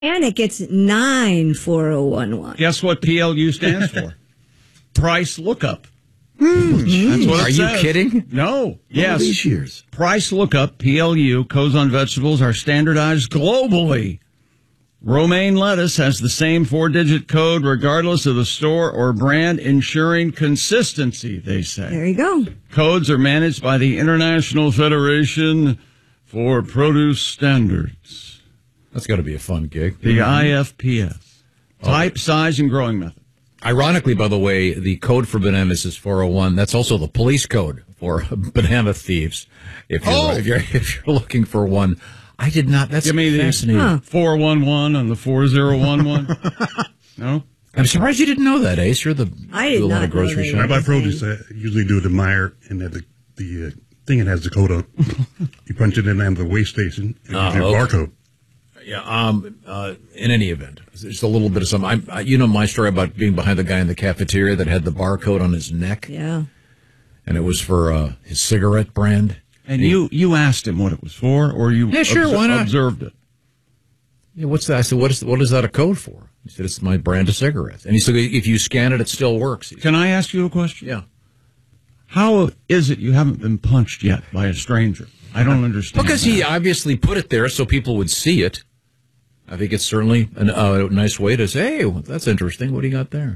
And it gets 94011. Guess what PLU stands for? Price lookup. That's what it says. Are you kidding? No. Yes. All these years. Price lookup, PLU, codes on vegetables are standardized globally. Romaine lettuce has the same 4-digit code regardless of the store or brand, ensuring consistency, they say. There you go. Codes are managed by the International Federation for Produce Standards. That's got to be a fun gig. The IFPS. Type, size, and growing method. Ironically, by the way, the code for bananas is 401. That's also the police code for banana thieves. If you're looking for one. I did not. That's fascinating. 411 and the 4011. No? I'm surprised you didn't know that, Ace. You're I did not know grocery that. shop. I buy produce. I usually do it in Meijer, and the thing it has the code on. You punch it in at the weigh station, and you get a barcode. Yeah. In any event, just a little bit of something. You know my story about being behind the guy in the cafeteria that had the barcode on his neck. Yeah. And it was for his cigarette brand. And you asked him what it was for, or you why not? observed it? Yeah, what's that? I said, what is that a code for? He said, it's my brand of cigarettes. And he said, if you scan it, it still works. Can I ask you a question? Yeah. How is it you haven't been punched yet by a stranger? I don't understand. Because he obviously put it there so people would see it. I think it's certainly a nice way to say, hey, that's interesting. What do you got there?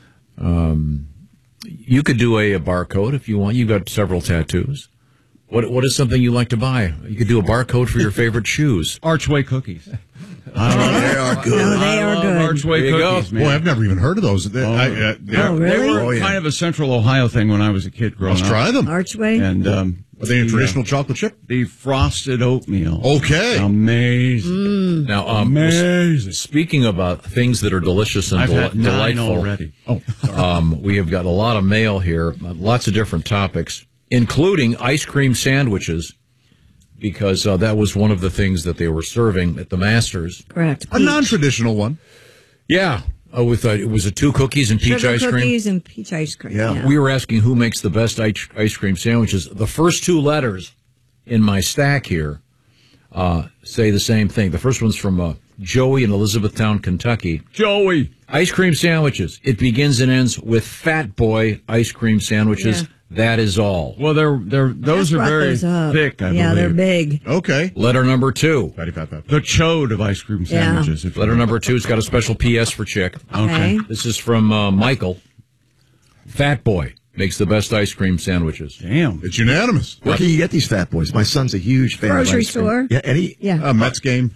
You could do a barcode if you want. You've got several tattoos. What is something you like to buy? You could do a barcode for your favorite shoes. Archway cookies. They are good. No, they are good. Archway cookies, man. Boy, I've never even heard of those. Really? They were kind of a Central Ohio thing when I was a kid growing up. Let's try them. Archway? And Are they a traditional chocolate chip? the frosted oatmeal. Okay. Amazing. Now, Amazing. speaking about things that are delicious and I've had 9 delightful, already. Oh, we have got a lot of mail here, lots of different topics, including ice cream sandwiches, because that was one of the things that they were serving at the Masters. Correct. A non-traditional one. Yeah, with it was 2 cookies and peach Sugar ice cream. cookies and peach ice cream. Yeah. We were asking who makes the best ice cream sandwiches. The first 2 letters in my stack here say the same thing. The first one's from Joey in Elizabethtown, Kentucky. Joey. Ice cream sandwiches. It begins and ends with Fat Boy ice cream sandwiches. Yeah. That is all. Well, those are very thick, I believe. Yeah, they're big. Okay. Letter number 2. Fatty, fat, fat. The chode of ice cream sandwiches. if you Letter will. number 2's got a special PS for Chick. Okay. This is from Michael. Fat Boy makes the best ice cream sandwiches. Damn. It's unanimous. Where can you get these fat boys? My son's a huge fan Grocery of ice cream. store. Yeah, Yeah. Mets game.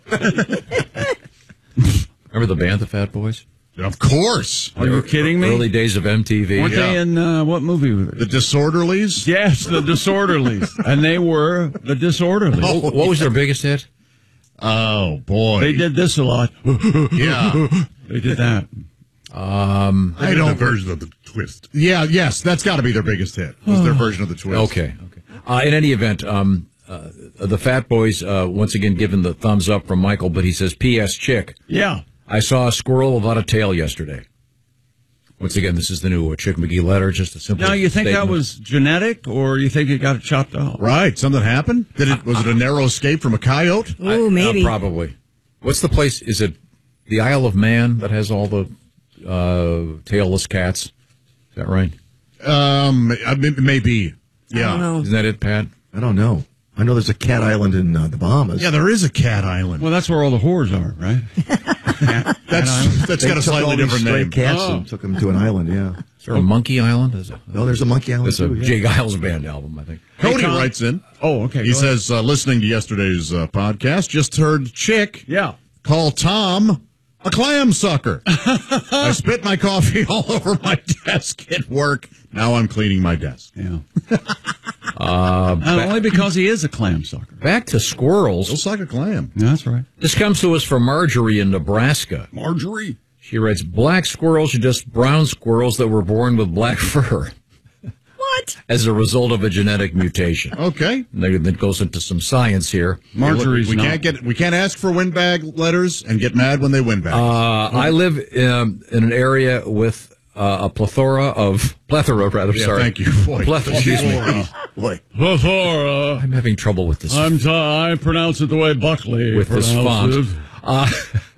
Remember the band, the Fat Boys? Of course. Are you kidding me? Early days of MTV. Weren't they in what movie were they? The Disorderlies. Yes, the Disorderlies. And they were the Disorderlies. What was their biggest hit? Oh, boy. They did this a lot. Yeah. They did that. I don't. The version of the twist. Yeah, yes, that's got to be their biggest hit. Was their version of the twist. Okay. In any event, the Fat Boys, once again, given the thumbs up from Michael, but he says, P.S. Chick. Yeah. I saw a squirrel without a tail yesterday. Once again, this is the new Chick McGee letter, just a simple Now, you think statement. that was genetic, or you think it got chopped off? Right. Something happened? Was it a narrow escape from a coyote? Ooh, maybe. Probably. What's the place? Is it the Isle of Man that has all the tailless cats? Is that right? Maybe. I don't know. Isn't that it, Pat? I don't know. I know there's a cat island in the Bahamas. Yeah, there is a cat island. Well, that's where all the whores are, right? That's They got a took all slightly these different stray name. cats and took them to an island, yeah. Is there a Monkey Island? No, there's a monkey island, It's a too. Yeah. Jay Giles band album, I think. Cody Tom. writes in. Oh, okay. He go ahead. says, listening to yesterday's podcast, just heard Chick Yeah. call Tom a clam sucker. I spit my coffee all over my desk at work. Now I'm cleaning my desk. Yeah. And only because he is a clam sucker. Back to squirrels. Looks like a clam. Yeah, that's right. This comes to us from Marjorie in Nebraska. Marjorie. She writes, black squirrels are just brown squirrels that were born with black fur What? as a result of a genetic mutation. Okay. And that goes into some science here. Marjorie's we not. can't ask for windbag letters and get mad when they windbag. I live in an area with a plethora, Yeah, sorry. thank you. Boy. Excuse me. Boy. Plethora. I'm having trouble with this. I pronounce it the way Buckley with this pronounces font.